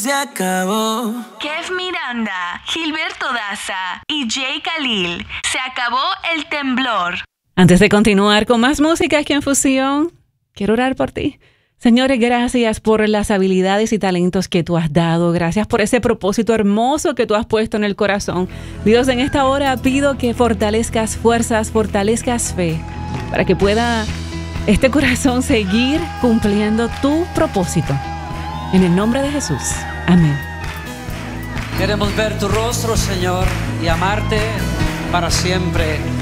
Se acabó. Kev Miranda, Gilberto Daza y Jay Khalil. Se acabó el temblor. Antes de continuar con más música aquí en Fusión, quiero orar por ti. Señores, gracias por las habilidades y talentos que tú has dado. Gracias por ese propósito hermoso que tú has puesto en el corazón. Dios, en esta hora pido que fortalezcas fuerzas, fortalezcas fe, para que pueda este corazón seguir cumpliendo tu propósito. En el nombre de Jesús. Amén. Queremos ver tu rostro, Señor, y amarte para siempre.